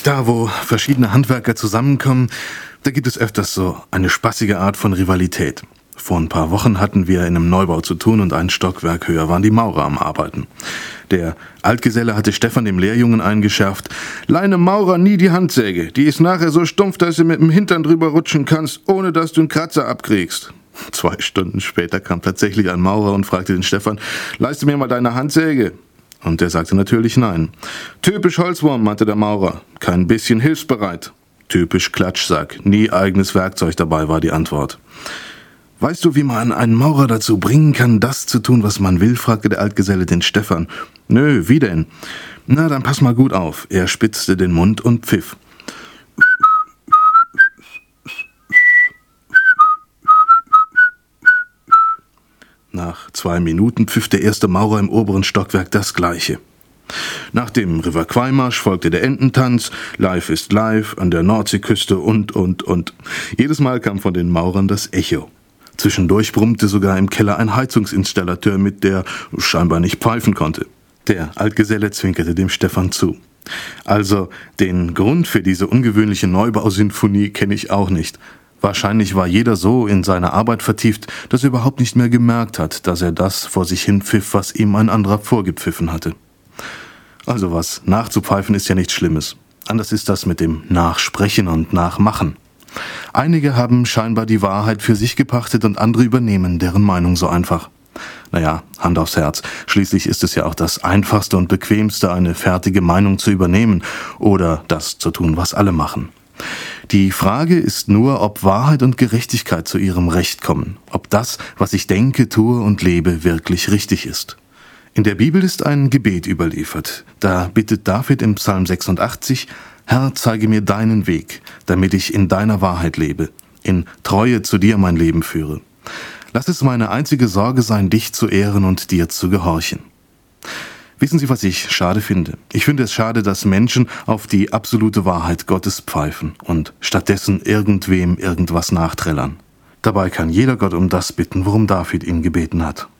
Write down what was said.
Da, wo verschiedene Handwerker zusammenkommen, da gibt es öfters so eine spaßige Art von Rivalität. Vor ein paar Wochen hatten wir in einem Neubau zu tun und ein Stockwerk höher waren die Maurer am Arbeiten. Der Altgeselle hatte Stefan dem Lehrjungen eingeschärft: Leine Maurer nie die Handsäge, die ist nachher so stumpf, dass du mit dem Hintern drüber rutschen kannst, ohne dass du einen Kratzer abkriegst. 2 Stunden später kam tatsächlich ein Maurer und fragte den Stefan: Leiste mir mal deine Handsäge? Und der sagte natürlich nein. Typisch Holzwurm, meinte der Maurer, kein bisschen hilfsbereit. Typisch Klatschsack, nie eigenes Werkzeug dabei, war die Antwort. Weißt du, wie man einen Maurer dazu bringen kann, das zu tun, was man will, fragte der Altgeselle den Stefan. Nö, wie denn? Na, dann pass mal gut auf. Er spitzte den Mund und pfiff. Nach 2 Minuten pfiff der erste Maurer im oberen Stockwerk das Gleiche. Nach dem River Kwai-Marsch folgte der Ententanz, Live ist live, an der Nordseeküste und. Jedes Mal kam von den Maurern das Echo. Zwischendurch brummte sogar im Keller ein Heizungsinstallateur mit, der scheinbar nicht pfeifen konnte. Der Altgeselle zwinkerte dem Stefan zu. Also, den Grund für diese ungewöhnliche Neubausinfonie kenne ich auch nicht. Wahrscheinlich war jeder so in seine Arbeit vertieft, dass er überhaupt nicht mehr gemerkt hat, dass er das vor sich hin pfiff, was ihm ein anderer vorgepfiffen hatte. Also was nachzupfeifen ist ja nichts Schlimmes. Anders ist das mit dem Nachsprechen und Nachmachen. Einige haben scheinbar die Wahrheit für sich gepachtet und andere übernehmen deren Meinung so einfach. Naja, Hand aufs Herz. Schließlich ist es ja auch das Einfachste und Bequemste, eine fertige Meinung zu übernehmen oder das zu tun, was alle machen. Die Frage ist nur, ob Wahrheit und Gerechtigkeit zu ihrem Recht kommen, ob das, was ich denke, tue und lebe, wirklich richtig ist. In der Bibel ist ein Gebet überliefert. Da bittet David im Psalm 86, Herr, zeige mir deinen Weg, damit ich in deiner Wahrheit lebe, in Treue zu dir mein Leben führe. Lass es meine einzige Sorge sein, dich zu ehren und dir zu gehorchen. Wissen Sie, was ich schade finde? Ich finde es schade, dass Menschen auf die absolute Wahrheit Gottes pfeifen und stattdessen irgendwem irgendwas nachträllern. Dabei kann jeder Gott um das bitten, worum David ihn gebeten hat.